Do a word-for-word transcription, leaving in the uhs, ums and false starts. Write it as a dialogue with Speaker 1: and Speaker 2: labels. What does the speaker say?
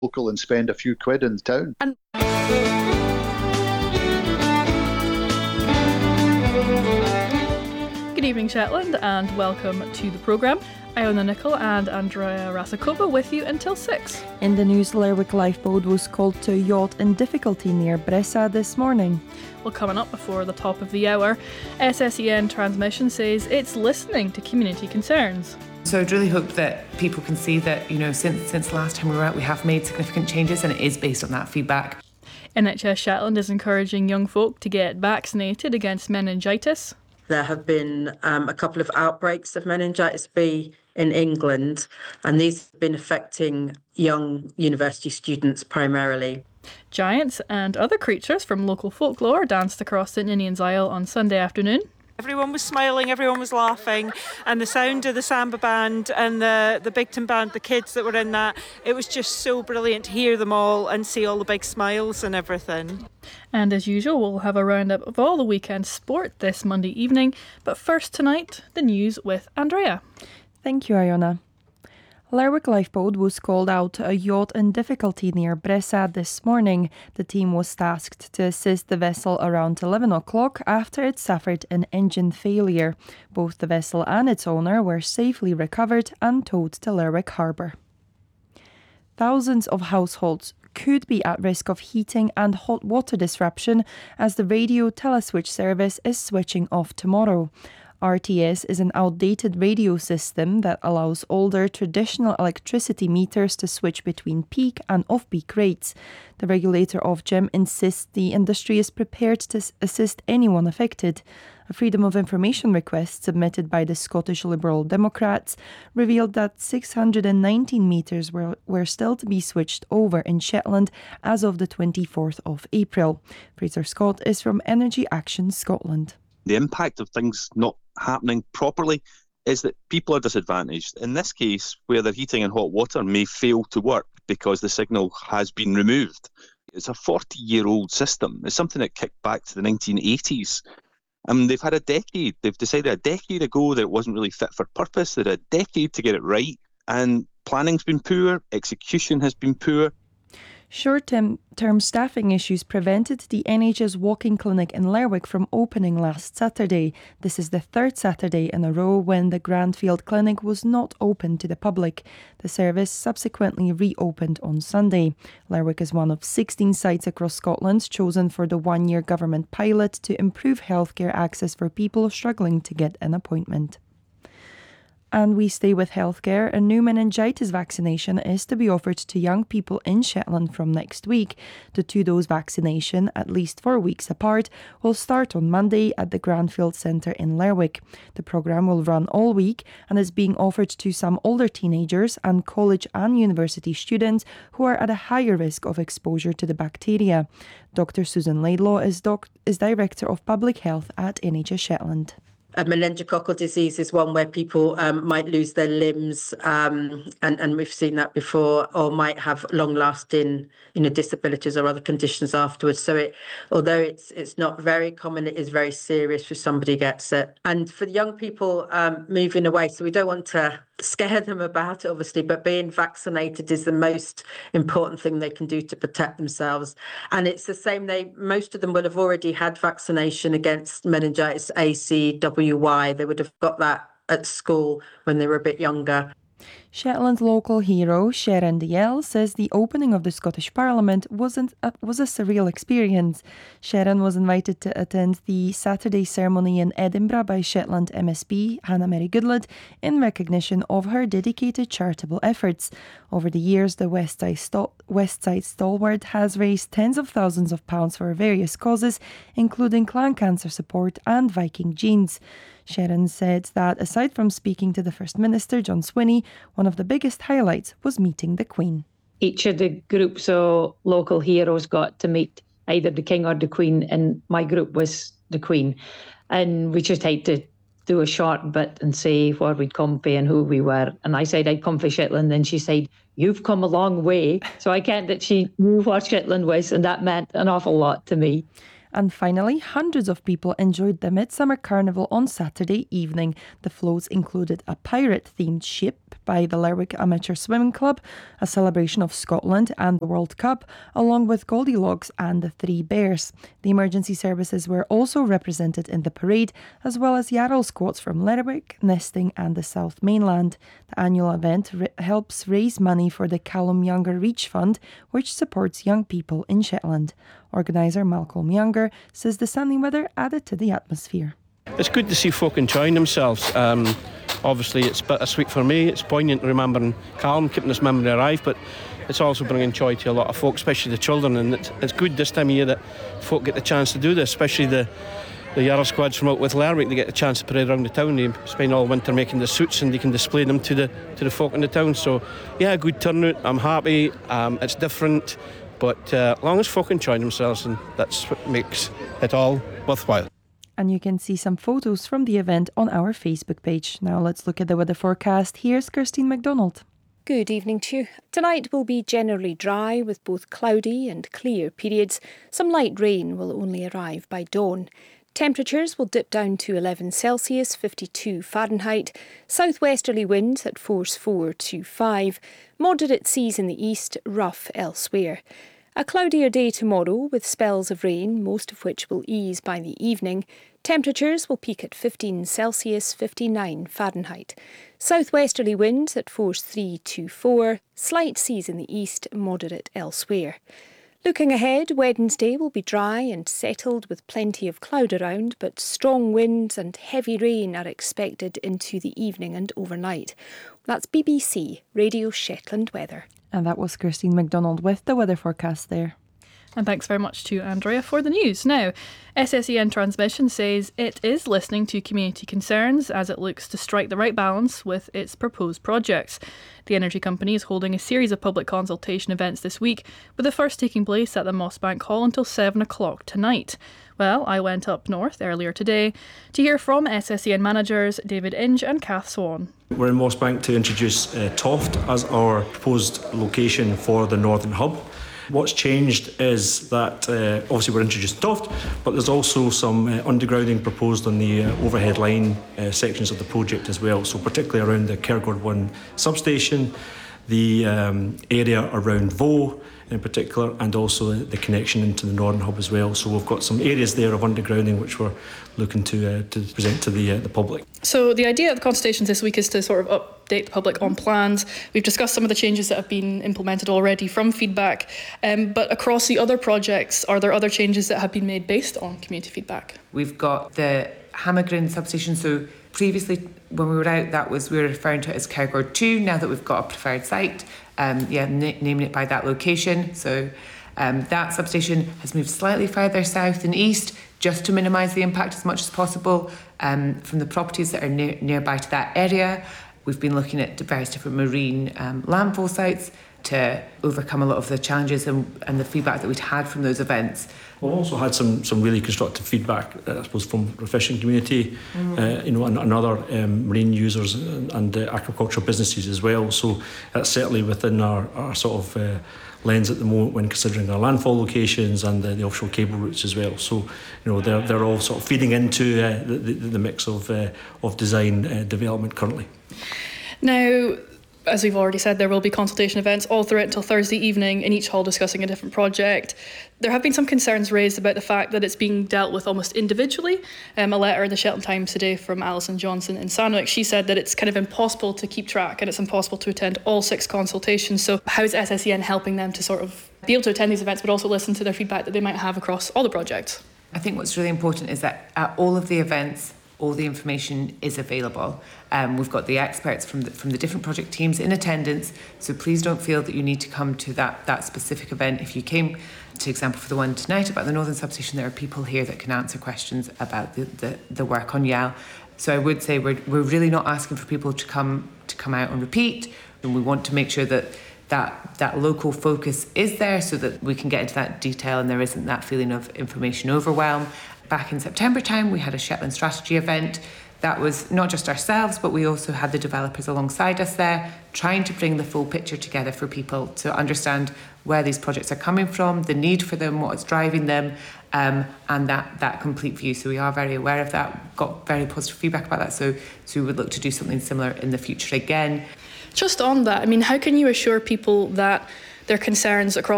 Speaker 1: local and spend a few quid in town.
Speaker 2: And Good evening, Shetland, and welcome to the programme. Iona Nicol and Andrea Rasakova with you until six.
Speaker 3: In the news, Lerwick lifeboat was called to a yacht in difficulty near Bressa this morning.
Speaker 2: Well, coming up before the top of the hour, S S E N Transmission says it's listening to community concerns.
Speaker 4: So I'd really hope that people can see that, you know, since since the last time we were out, we have made significant changes, and it is based on that feedback.
Speaker 2: N H S Shetland is encouraging young folk to get vaccinated against meningitis.
Speaker 5: There have been um, a couple of outbreaks of meningitis B in England, and these have been affecting young university students primarily.
Speaker 2: Giants and other creatures from local folklore danced across St Ninian's Isle on Sunday afternoon.
Speaker 6: Everyone was smiling, everyone was laughing, and the sound of the samba band and the, the Bigton band, the kids that were in that, it was just so brilliant to hear them all and see all the big smiles and everything.
Speaker 2: And as usual, we'll have a roundup of all the weekend sport this Monday evening. But first tonight, the news with Andrea.
Speaker 3: Thank you, Iona. Lerwick lifeboat was called out to a yacht in difficulty near Bressa this morning. The team was tasked to assist the vessel around eleven o'clock after it suffered an engine failure. Both the vessel and its owner were safely recovered and towed to Lerwick Harbour. Thousands of households could be at risk of heating and hot water disruption as the radio teleswitch service is switching off tomorrow. R T S is an outdated radio system that allows older traditional electricity meters to switch between peak and off-peak rates. The regulator Ofgem insists the industry is prepared to assist anyone affected. A Freedom of Information request submitted by the Scottish Liberal Democrats revealed that six hundred nineteen meters were, were still to be switched over in Shetland as of the twenty-fourth of April. Fraser Scott is from Energy Action Scotland.
Speaker 7: The impact of things not happening properly is that people are disadvantaged. In this case, where their heating and hot water may fail to work because the signal has been removed. It's a forty-year-old system. It's something that kicked back to the nineteen eighties. I mean, they've had a decade. They've decided a decade ago that it wasn't really fit for purpose. They had a decade to get it right. And planning's been poor. Execution has been poor.
Speaker 3: Short-term term staffing issues prevented the N H S walking clinic in Lerwick from opening last Saturday. This is the third Saturday in a row when the Grandfield Clinic was not open to the public. The service subsequently reopened on Sunday. Lerwick is one of sixteen sites across Scotland chosen for the one-year government pilot to improve healthcare access for people struggling to get an appointment. And we stay with healthcare. A new meningitis vaccination is to be offered to young people in Shetland from next week. The two-dose vaccination, at least four weeks apart, will start on Monday at the Grandfield Centre in Lerwick. The programme will run all week and is being offered to some older teenagers and college and university students who are at a higher risk of exposure to the bacteria. Doctor Susan Laidlaw is, doc- is Director of Public Health at N H S Shetland.
Speaker 5: A meningococcal disease is one where people um, might lose their limbs, um, and, and we've seen that before, or might have long-lasting, you know, disabilities or other conditions afterwards. So, it, although it's it's not very common, it is very serious if somebody gets it. And for the young people um, moving away, so we don't want to scare them about it, obviously, but being vaccinated is the most important thing they can do to protect themselves. And it's the same, they most of them will have already had vaccination against meningitis A, C, W, Y. They would have got that at school when they were a bit younger.
Speaker 3: Shetland local hero Sharon Diel says the opening of the Scottish Parliament wasn't a, was a surreal experience. Sharon was invited to attend the Saturday ceremony in Edinburgh by Shetland M S P Hannah Mary Goodlad in recognition of her dedicated charitable efforts. Over the years, the West Side, Stal- West Side stalwart has raised tens of thousands of pounds for various causes, including clan cancer support and Viking jeans. Sharon said that aside from speaking to the First Minister, John Swinney, one of the biggest highlights was meeting the Queen.
Speaker 8: Each of the groups of local heroes got to meet either the King or the Queen, and my group was the Queen. And we just had to do a short bit and say where we'd come from and who we were. And I said I'd come from Shetland, and she said, "You've come a long way." So I can't that she knew what Shetland was, and that meant an awful lot to me.
Speaker 3: And finally, hundreds of people enjoyed the Midsummer Carnival on Saturday evening. The floats included a pirate-themed ship by the Lerwick Amateur Swimming Club, a celebration of Scotland and the World Cup, along with Goldilocks and the Three Bears. The emergency services were also represented in the parade, as well as Yarrow squads from Lerwick, Nesting and the South Mainland. The annual event re- helps raise money for the Callum Younger Reach Fund, which supports young people in Shetland. Organiser Malcolm Younger says the sunny weather added to the atmosphere.
Speaker 9: It's good to see folk enjoying themselves. Um, obviously, it's bittersweet for me. It's poignant remembering Callum, keeping this memory alive, but it's also bringing joy to a lot of folk, especially the children. And it's, it's good this time of year that folk get the chance to do this, especially the the Yarrow squads from out with Lerwick. They get the chance to parade around the town. They spend all winter making the suits and they can display them to the to the folk in the town. So, yeah, good turnout. I'm happy. Um, it's different, but uh, as long as folk enjoy themselves, and that's what makes it all worthwhile.
Speaker 3: And you can see some photos from the event on our Facebook page. Now let's look at the weather forecast. Here's Kirstine McDonald.
Speaker 10: Good evening to you. Tonight will be generally dry with both cloudy and clear periods. Some light rain will only arrive by dawn. Temperatures will dip down to eleven Celsius, fifty-two Fahrenheit. Southwesterly winds at force four to five. Moderate seas in the east, rough elsewhere. A cloudier day tomorrow with spells of rain, most of which will ease by the evening. Temperatures will peak at fifteen Celsius, fifty-nine Fahrenheit. Southwesterly winds at force three to four. Slight seas in the east, moderate elsewhere. Looking ahead, Wednesday will be dry and settled with plenty of cloud around, but strong winds and heavy rain are expected into the evening and overnight. That's B B C Radio Shetland Weather.
Speaker 3: And that was Kirstine McDonald with the weather forecast there.
Speaker 2: And thanks very much to Andrea for the news. Now, S S E N Transmission says it is listening to community concerns as it looks to strike the right balance with its proposed projects. The energy company is holding a series of public consultation events this week, with the first taking place at the Mossbank Hall until seven o'clock tonight. Well, I went up north earlier today to hear from S S E N managers David Inge and Kath Swan.
Speaker 11: We're in Mossbank to introduce uh, Toft as our proposed location for the Northern Hub. What's changed is that uh, obviously we're introducing Toft, but there's also some uh, undergrounding proposed on the uh, overhead line uh, sections of the project as well. So particularly around the Cairngorm one substation, the um, area around Vaux in particular, and also the connection into the Northern Hub as well. So we've got some areas there of undergrounding which we're looking to uh, to present to the uh, the public.
Speaker 2: So the idea of the consultations this week is to sort of update the public on plans. We've discussed some of the changes that have been implemented already from feedback, um, but across the other projects, are there other changes that have been made based on community feedback?
Speaker 4: We've got the Hammergrin substation. So previously, when we were out, that was we were referring to it as Cairngorm two. Now that we've got a preferred site, um, yeah, n- naming it by that location. So um, that substation has moved slightly further south and east, just to minimise the impact as much as possible um, from the properties that are near, nearby to that area. We've been looking at various different marine um, landfall sites to overcome a lot of the challenges and, and the feedback that we'd had from those events.
Speaker 11: We've also had some some really constructive feedback, uh, I suppose, from the fishing community, mm. uh, you know, and, and other um, marine users and, and uh, aquaculture businesses as well. So that's certainly within our, our sort of uh, lens at the moment when considering our landfall locations and uh, the offshore cable routes as well. So, you know, they're they're all sort of feeding into uh, the, the the mix of uh, of design uh, development currently.
Speaker 2: Now, as we've already said, there will be consultation events all through it until Thursday evening in each hall discussing a different project. There have been some concerns raised about the fact that it's being dealt with almost individually. Um, a letter in the Shetland Times today from Alison Johnson in Sandwich, she said that it's kind of impossible to keep track and it's impossible to attend all six consultations. So how is S S E N helping them to sort of be able to attend these events but also listen to their feedback that they might have across all the projects?
Speaker 4: I think what's really important is that at all of the events, all the information is available. Um, we've got the experts from the, from the different project teams in attendance, so please don't feel that you need to come to that, that specific event. If you came, to example, for the one tonight about the Northern Substation, there are people here that can answer questions about the, the, the work on Yal. So I would say we're, we're really not asking for people to come to come out and repeat, and we want to make sure that that that local focus is there so that we can get into that detail and there isn't that feeling of information overwhelm. Back in September time, we had a Shetland Strategy event. That was not just ourselves, but we also had the developers alongside us there, trying to bring the full picture together for people to understand where these projects are coming from, the need for them, what's driving them, um, and that, that complete view. So we are very aware of that, got very positive feedback about that. So, so we would look to do something similar in the future again.
Speaker 2: Just on that, I mean, how can you assure people that their concerns across